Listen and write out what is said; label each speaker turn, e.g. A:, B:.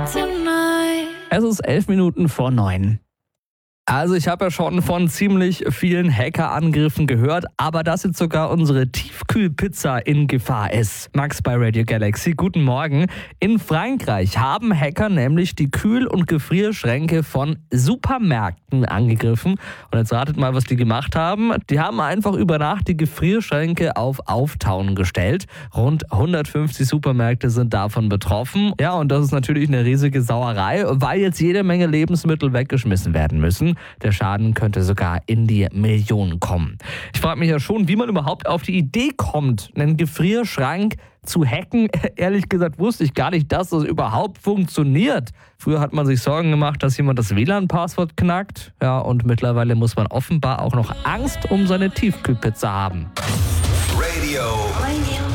A: Es ist 11 Minuten vor 9. Also ich habe ja schon von ziemlich vielen Hackerangriffen gehört, aber dass jetzt sogar unsere Tiefkühlpizza in Gefahr ist. Max bei Radio Galaxy, guten Morgen. In Frankreich haben Hacker nämlich die Kühl- und Gefrierschränke von Supermärkten angegriffen. Und jetzt ratet mal, was die gemacht haben. Die haben einfach über Nacht die Gefrierschränke auf Auftauen gestellt. Rund 150 Supermärkte sind davon betroffen. Ja, und das ist natürlich eine riesige Sauerei, weil jetzt jede Menge Lebensmittel weggeschmissen werden müssen. Der Schaden könnte sogar in die Millionen kommen. Ich frage mich ja schon, wie man überhaupt auf die Idee kommt, einen Gefrierschrank zu hacken. Ehrlich gesagt wusste ich gar nicht, dass das überhaupt funktioniert. Früher hat man sich Sorgen gemacht, dass jemand das WLAN-Passwort knackt. Ja, und mittlerweile muss man offenbar auch noch Angst um seine Tiefkühlpizza haben.